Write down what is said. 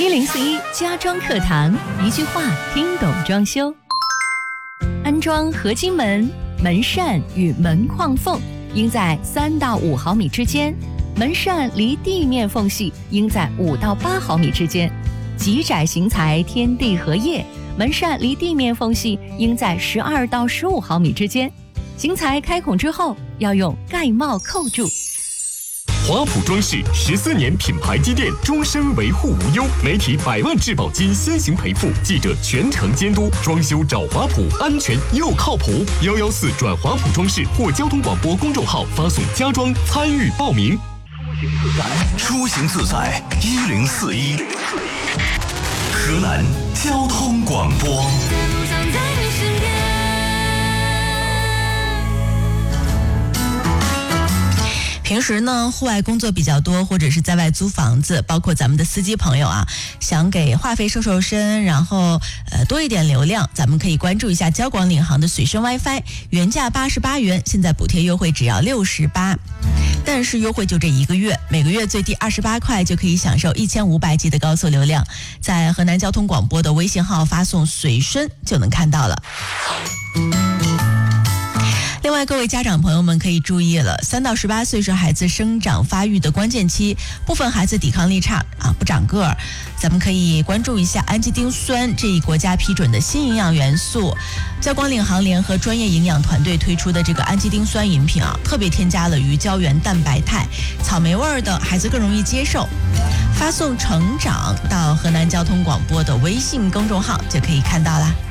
1041家装课堂，一句话听懂装修。安装合金门、门扇与门框缝应在3到5毫米之间，门扇离地面缝隙应在5到8毫米之间。极窄型材天地合页，门扇离地面缝隙应在12到15毫米之间。型材开孔之后，要用盖帽扣住。 华普装饰14年品牌积淀，终身维护无忧，媒体100万质保金先行赔付，记者全程监督，装修找华普，安全又靠谱。114转华普装饰或交通广播公众号发送家装参与报名。 出行自在1041，河南交通广播。 平时呢，户外工作比较多，或者是在外租房子，包括咱们的司机朋友啊，想给话费瘦身，然后多一点流量，咱们可以关注一下交广领航的随身 WiFi， 原价88元，现在补贴优惠只要68，但是优惠就这1个月，每个月最低28块就可以享受1500G 的高速流量，在河南交通广播的微信号发送随身就能看到了。另外，各位家长朋友们可以注意了，3到18岁是孩子生长发育的关键期，部分孩子抵抗力差不长个儿，咱们可以关注一下氨基丁酸这一国家批准的新营养元素。交广领航联合专业营养团队推出的这个氨基丁酸饮品特别添加了鱼胶原蛋白肽，草莓味的孩子更容易接受。发送成长到河南交通广播的微信公众号就可以看到啦。